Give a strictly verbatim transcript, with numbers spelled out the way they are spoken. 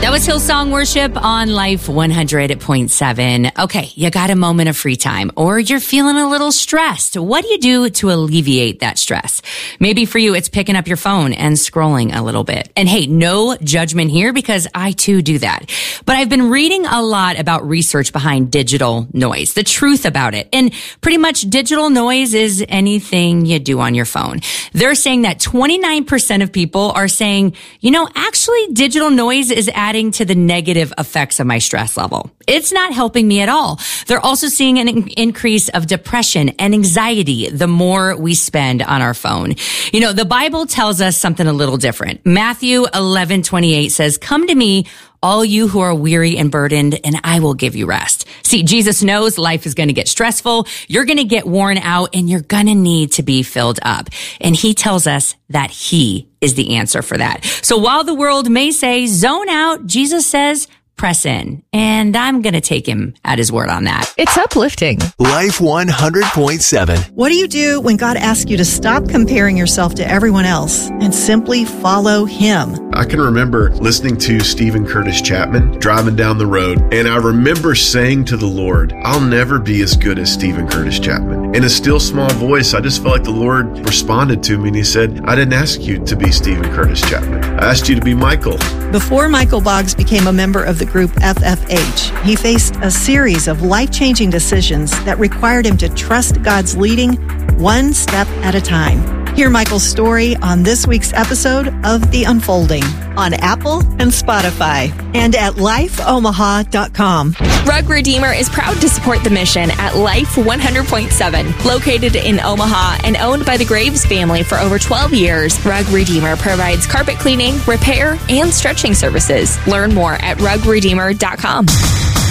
That was Hillsong Worship on Life one hundred point seven. Okay, you got a moment of free time or you're feeling a little stressed. What do you do to alleviate that stress? Maybe for you, it's picking up your phone and scrolling a little bit. And hey, no judgment here because I too do that. But I've been reading a lot about research behind digital noise, the truth about it. And pretty much digital noise is anything you do on your phone. They're saying that twenty-nine percent of people are saying, you know, actually digital noise is adding to the negative effects of my stress level. It's not helping me at all. They're also seeing an in- increase of depression and anxiety the more we spend on our phone. You know, the Bible tells us something a little different. Matthew eleven twenty-eight says, "Come to me, all you who are weary and burdened, and I will give you rest." See, Jesus knows life is going to get stressful. You're going to get worn out and you're going to need to be filled up. And he tells us that he is the answer for that. So while the world may say zone out, Jesus says press in. And I'm going to take him at his word on that. It's uplifting. Life one hundred point seven. What do you do when God asks you to stop comparing yourself to everyone else and simply follow him? I can remember listening to Stephen Curtis Chapman driving down the road, and I remember saying to the Lord, I'll never be as good as Stephen Curtis Chapman. In a still small voice, I just felt like the Lord responded to me, and he said, I didn't ask you to be Stephen Curtis Chapman. I asked you to be Michael. Before Michael Boggs became a member of the group F F H, he faced a series of life-changing decisions that required him to trust God's leading one step at a time. Hear Michael's story on this week's episode of The Unfolding on Apple and Spotify and at life omaha dot com. Rug Redeemer is proud to support the mission at Life one hundred point seven. Located in Omaha and owned by the Graves family for over twelve years, Rug Redeemer provides carpet cleaning, repair, and stretching services. Learn more at rug redeemer dot com.